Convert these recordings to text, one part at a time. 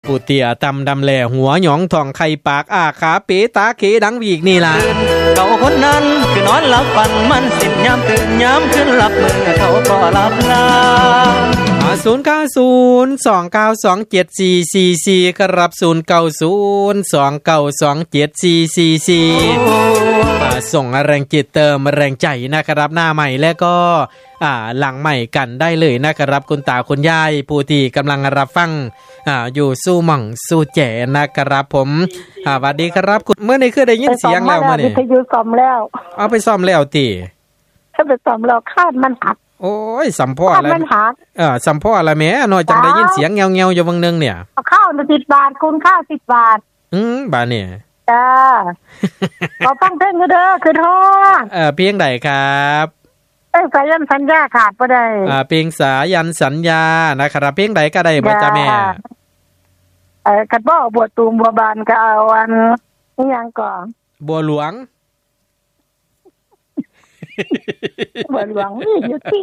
ปูเตียตำดำแหล่หัวหยองทองไข่ปากอ้าขาเป๋ตาเขดังวีกนี่ล่ะเขาคนนั้นคือนอนหลับฝันมันสิ้นยามตื่นยามขึ้นหลับมือเขาก็หลับลา 09029274444ครับ09029274444ส่งแรงจิตเติมแรงใจนะครับหน้าใหม่และก็หลังใหม่กันได้เลยนะครับคุณตาคุณยายผู้ที่กำลังรับฟังอยู่สู้หม่องสู้แจ๋นะครับผมสวัสดีครับคุณเมื่อนี้คือได้ยินเสียงแล้วมานี่วิทยุซ่อมแล้วเอาไปซ่อมแล้วติถ้าไปซ่อมแล้วคาดมันหักโอ้ยสัมพ่ออะไรมันหักสัมพ่ออะไรแม่น้อยจังได้ยินเสียงเงียวๆอยู่บางนึงเนี่ยข้าว10 บาทคุณข้าว10 บาทบาทเนี่ยจ้าขอฟังเพลงเด้อคือโทษเพลงใดครับสายันสัญญาขาดบ่ได้เพลงสายันสัญญานะครับเพลงใดก็ได้บ่จ้าแม่กัดบ่บัวตูมบัวบานก็เอาอันนี่ยังก่อนบัวหลวงบัวหลวงนี่อยู่ที่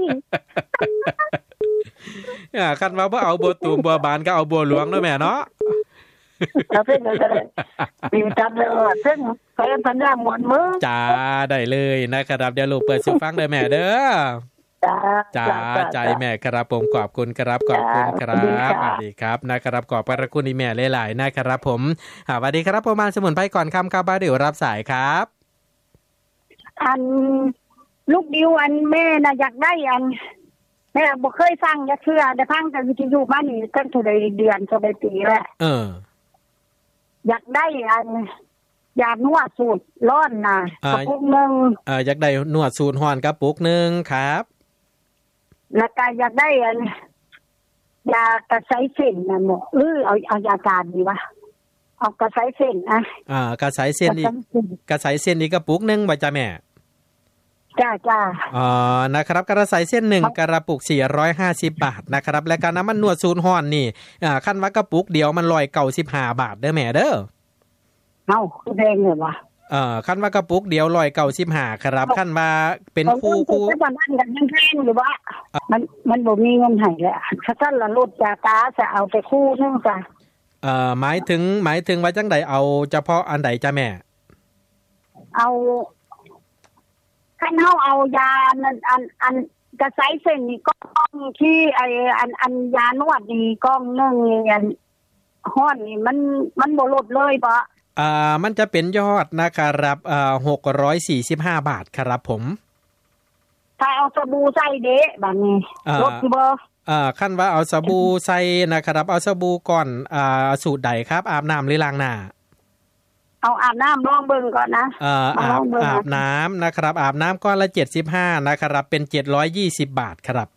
คันว่าบ่เอาบัวตูมบัวบานก็เอาบัวหลวงเนาะแม่เนาะเอาเพลงก็ได้มีจับเลยเส้นสายันสัญญาหมดมือจ้าได้เลยนะครับเดี๋ยวลูกเปิดสิฟังเด้อแม่เด้อจ้าใจแม่ครับผมขอบคุณครับขอบคุณครับสวัสดีครับนะครับขอบพระคุณอีแม่หลายๆนะครับผมสวัสดีครับประมาณสมุนไพรก่อนคำครับเดี๋ยวรับสายครับอันลูกดิวอันแม่น่ะอยากได้อันแม่บ่เคยฟังจักเทื่อได้ฟังแต่วิทยุมานี่ตั้งแต่เดือนจะไปปีแล้วอยากได้อันยานวดสูตรร้อนน่ะกระปุกนึงอยากได้นวดสูตรร้อนกระปุกนึงครับแล้วก็อยากได้อันยากระไสเส้นน่ะหมอเอายาการดีวะเอากระไสเส้นกระไสเส้นนี่กระไสเส้นนี่กระปุกนึงบ่จ้ะแม่จ้านะครับกระไสเส้น1กระปุก450 บาทนะครับและการน้ำมันนวดสูตรร้อนนี่คันว่ากระปุกเดียวมัน195 บาทเด้อแม่เด้อเอ้าแพงเลยวะคันว่ากระปุกเดียว195ครับคันว่าเป็นคู่บ้านกันยังแพงอยู่วะมันบ่มีเงินให้แล้วถ้าซั่นละลดจากตาจะเอาไปคู่นึงจ้ะหมายถึงว่าจังได๋เอาเฉพาะอันใดจ้ะแม่เอาคันเฮาเอายานั่นอันกระไสเส้นนี่ก้องที่อันยานวดนี่ก้องนึงอันฮ้อนนี่มันบ่ลดเลยบ่มันจะเป็นยอดนะครับ645 บาทครับผมถ้าเอาสบู่ใส่เด้บัดนี้ลดบ่คันว่าเอาสบู่ใส่นะครับเอาสบู่ก่อนสูตรใดครับอาบน้ำหรือล้างหน้าเอาอาบน้ำลองเบิ่งก่อนนะอาบน้ำนะครับอาบน้ำก้อนละ75นะครับเป็น720 บาทครับ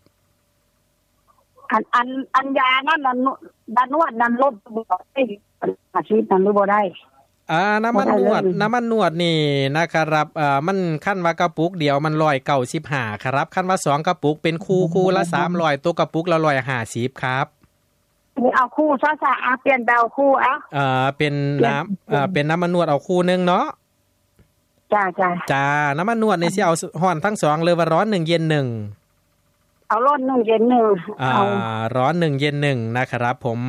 อันยานั่นดานวดนั้นลดบ่ได้อาชีพนั้นหรือบ่ได้น้ำมันนวดนี่นะครับมันขั้นว่ากระปุกเดียวมัน195ครับขั้นว่า2กระปุกเป็นคู่ละ300ตัวกระปุกละ150ครับเอาคู่ซะเปลี่ยนดาวคู่เป็นน้ำมันนวดเอาคู่นึงเนาะจ้าน้ำมันนวดนี่สิเอาร้อนทั้ง2เลยว่าร้อน1เย็น1 เอาร้อน1เย็น1 ร้อน1เย็น1นะครับผม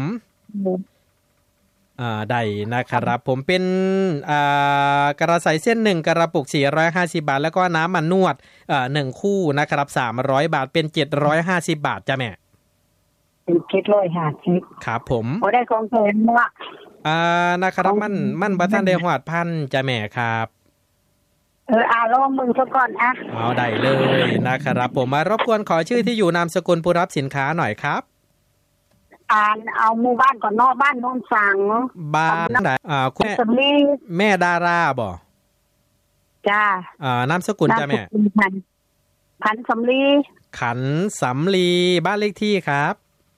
ได้นะครับผมเป็นกระไสเส้น1กระปุก450 บาทแล้วก็น้ำมันนวด1คู่นะครับ300 บาทเป็น750 บาทจ้ะแม่เป็น750 ครับผมบ่ได้ของแถมบ่นะครับมันบ่ทันได้ฮอดพันจ้ะแม่ครับลองมึงซะก่อนเอาได้เลยนะครับผมมารบกวนขอชื่อที่อยู่นามสกุลผู้รับสินค้าหน่อยครับเอาหมู่บ้านก่อนเนาะบ้านโนนสังบ้านคุณแม่ดาราบ่จ้านามสกุลจ้ะแม่ขันสำลีบ้านเลขที่ครับ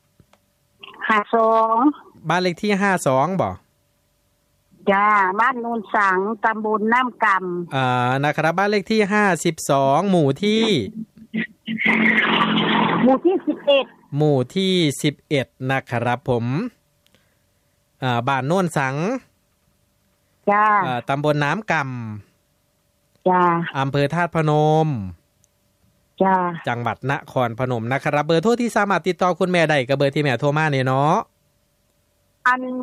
52 บ้านเลขที่52บ่จ้าบ้านโนนสังตำบลน้ำกำนะครับบ้านเลขที่52หมู่ที่ 11 หมู่ที่11นะครับผมบ้านโน่นสังจ้าตำบลน้ำกำจ้าอำเภอธาตุพนมจ้าจังหวัดนครพนมนะครับเบอร์โทรที่สามารถติดต่อคุณแม่ได้กับเบอร์ที่แม่โทรมาเนี่ยเนาะ